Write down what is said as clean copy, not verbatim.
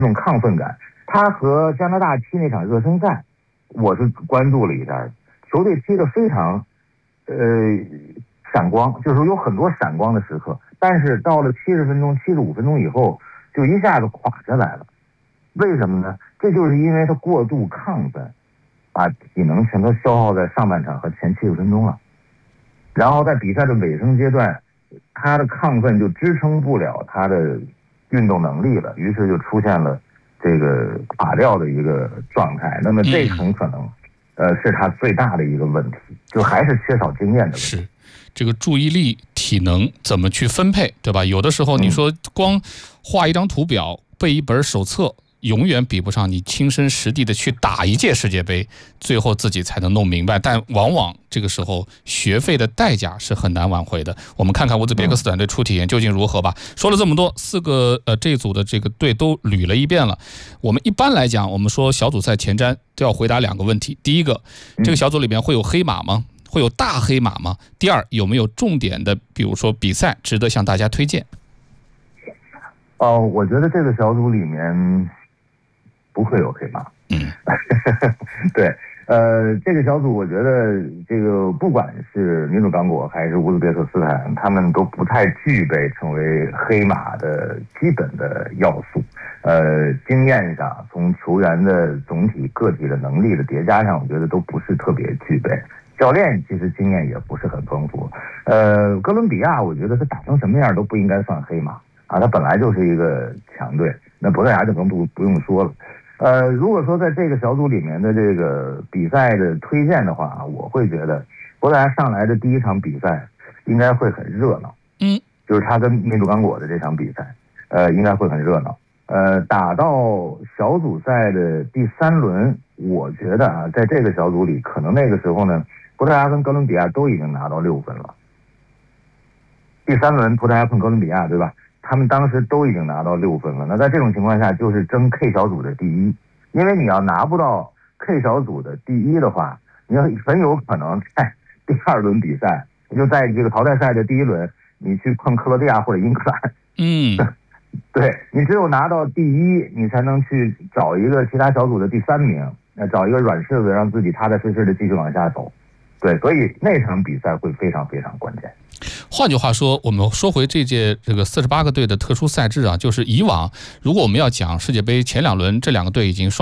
这种亢奋感。他和加拿大踢那场热身赛，我是关注了一下，球队踢得非常闪光，就是有很多闪光的时刻，但是到了70分钟、75分钟以后，就一下子垮下来了。为什么呢？这就是因为他过度亢奋，把体能全都消耗在上半场和前70分钟了。然后在比赛的尾声阶段，他的亢奋就支撑不了他的运动能力了，于是就出现了这个垮掉的一个状态。那么这很可能是他最大的一个问题，就还是缺少经验的问题。 是这个注意力、体能怎么去分配，对吧？有的时候你说光画一张图表、背一本手册，永远比不上你亲身实地的去打一届世界杯，最后自己才能弄明白。但往往这个时候学费的代价是很难挽回的。我们看看乌兹别克斯坦队初体验究竟如何吧。说了这么多，4个这一组的这个队都捋了一遍了。我们一般来讲，我们说小组赛前瞻都要回答2个问题：第一个，这个小组里面会有黑马吗？会有大黑马吗？第二，有没有重点的，比如说比赛值得向大家推荐？ 我觉得这个小组里面不会有黑马。对，这个小组我觉得这个不管是民主刚果还是乌兹别克斯坦，他们都不太具备成为黑马的基本的要素。经验上，从球员的总体个体的能力的叠加上，我觉得都不是特别具备。教练其实经验也不是很丰富。哥伦比亚我觉得他打成什么样都不应该算黑马啊，他本来就是一个强队，那葡萄牙就更不用说了。如果说在这个小组里面的这个比赛的推荐的话，我会觉得葡萄牙上来的第一场比赛应该会很热闹。就是他跟民主刚果的这场比赛，应该会很热闹。打到小组赛的第3轮，我觉得啊，在这个小组里，可能那个时候呢，葡萄牙跟哥伦比亚都已经拿到6分了。第3轮葡萄牙碰哥伦比亚，对吧？他们当时都已经拿到6分了。那在这种情况下，就是争 K 小组的第1，因为你要拿不到 K 小组的第1的话，你很有可能在第2轮比赛，就在这个淘汰赛的第1轮，你去碰克罗地亚或者英格兰。对，你只有拿到第1，你才能去找一个其他小组的第3名，找一个软柿子，让自己踏踏实实的继续往下走。对，所以那场比赛会非常非常关键。 换句话说，我们说回这届这个48个队的特殊赛制啊，就是以往如果我们要讲世界杯前2轮这2个队已经